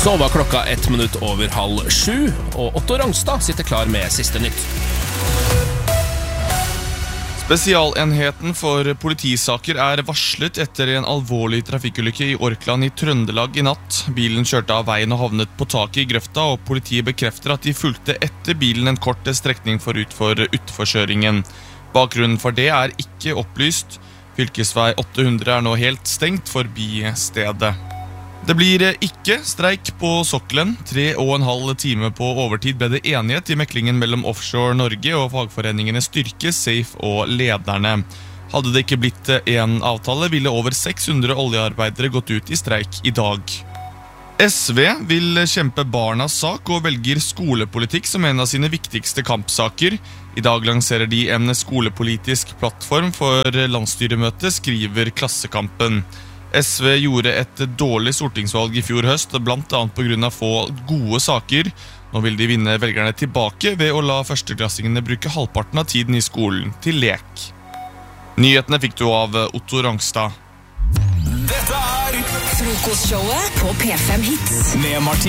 Så var klokka 7:01, og Otto Rangstad sitter klar med siste nytt. Spesialenheten for politisaker varslet etter en alvorlig trafikkulykke i Orkland i Trøndelag i natt. Bilen kjørte av veien og havnet på taket i grøfta, og politiet bekrefter at de fulgte etter bilen en kort strekning forut for utforkjøringen. Bakgrunnen for det ikke opplyst. Fylkesvei 800 nå helt stengt forbi stedet. Det blir ikke streik på sokkelen. 3,5 timer på overtid ble det enighet i meklingen mellom Offshore Norge og fagforeningene Styrke, Safe og Lederne. Hadde det ikke blitt en avtale, ville over 600 oljearbeidere gått ut i streik i dag. SV vil kjempe barnas sak og velger skolepolitikk som en av sine viktigste kampsaker. I dag lanserer de en skolepolitisk plattform for landsstyremøtet, skriver Klassekampen. SV gjorde et dårlig stortingsvalg i fjor høst, blant annet på grunn av få gode saker. Nå vil de vinne velgerne tilbake ved å la førsteklassingene bruke halvparten av tiden i skolen til lek. Nyhetene fikk du av Otto Rangstad. Dette Frokostshowet på P5 Hits med Martin